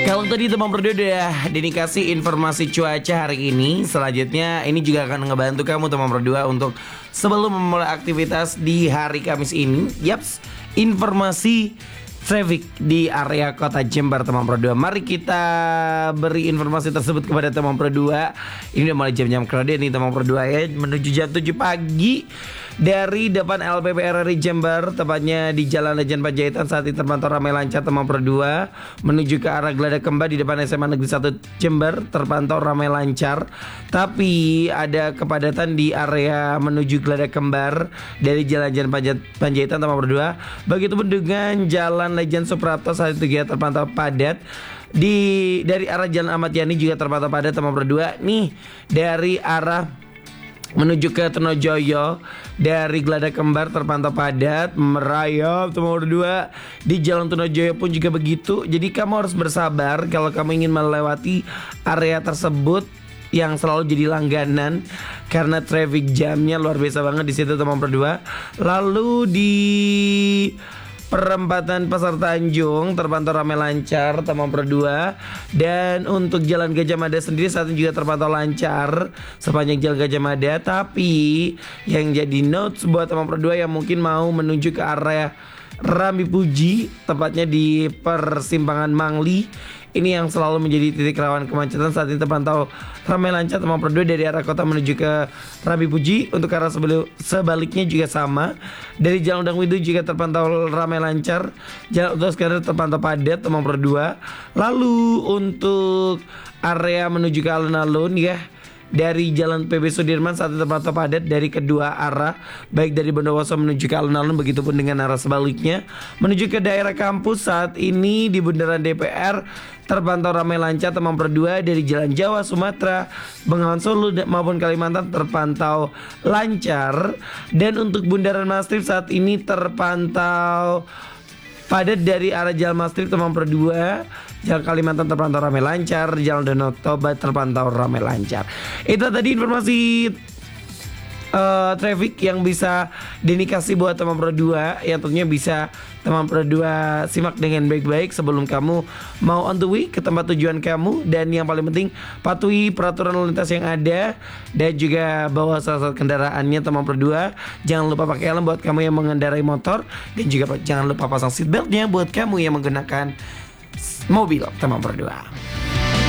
Kalau tadi teman berdua udah dikasih informasi cuaca hari ini, selanjutnya ini juga akan ngebantu kamu teman berdua untuk sebelum memulai aktivitas di hari Kamis ini. Yaps, informasi traffic di area kota Jember teman berdua. Mari kita beri informasi tersebut kepada teman berdua. Ini udah mulai jam-jam kerja nih teman berdua ya, menuju jam 7 pagi. Dari depan LPP RRI Jember, tepatnya di Jalan Lejen Panjaitan, saat ini terpantau ramai lancar teman berdua. Menuju ke arah Geladak Kembar di depan SMA Negeri 1 Jember, terpantau ramai lancar. Tapi ada kepadatan di area menuju Geladak Kembar dari Jalan Lejen Panjaitan teman berdua. Begitupun dengan Jalan Lejen Suprapto, saat itu juga terpantau padat. Dari arah Jalan Ahmad Yani juga terpantau padat teman berdua. Nih dari arah menuju ke Tronojoyo dari Geladak Kembar terpantau padat, merayap teman berdua. Di Jalan Tronojoyo pun juga begitu. Jadi kamu harus bersabar kalau kamu ingin melewati area tersebut yang selalu jadi langganan karena traffic jamnya luar biasa banget di situ teman berdua. Lalu di perempatan Pasar Tanjung terpantau ramai lancar teman berdua. Dan untuk Jalan Gajah Mada sendiri saat ini juga terpantau lancar sepanjang Jalan Gajah Mada. Tapi yang jadi notes buat teman berdua yang mungkin mau menuju ke area Rambi Puji, tepatnya di persimpangan Mangli, ini yang selalu menjadi titik rawan kemacetan. Saat ini terpantau ramai lancar teman berdua dari arah kota menuju ke Rambi Puji. Untuk arah sebaliknya juga sama. Dari Jalan Undang Widu juga terpantau ramai lancar. Jalan Utos Skandar terpantau padat teman berdua. Lalu untuk area menuju ke alun-alun ya, dari Jalan PB Sudirman saat itu terpantau padat dari kedua arah, baik dari Bondowoso menuju ke alun-alun, begitupun dengan arah sebaliknya. Menuju ke daerah kampus saat ini di Bundaran DPR terpantau ramai lancar teman berdua. Dari Jalan Jawa, Sumatera, Bengawan Solo maupun Kalimantan terpantau lancar. Dan untuk Bundaran Mastrip saat ini terpantau padat dari arah Jalan Mastrip teman berdua. Jalan Kalimantan terpantau ramai lancar, Jalan Danau Toba terpantau ramai lancar. Itu tadi informasi traffic yang bisa dikasih buat teman berdua, yang tentunya bisa teman berdua simak dengan baik-baik sebelum kamu mau on the way ke tempat tujuan kamu. Dan yang paling penting, patuhi peraturan lalu lintas yang ada dan juga bawa salah satu kendaraannya teman berdua. Jangan lupa pakai helm buat kamu yang mengendarai motor, dan juga jangan lupa pasang seatbeltnya buat kamu yang menggunakan mobil teman berdua.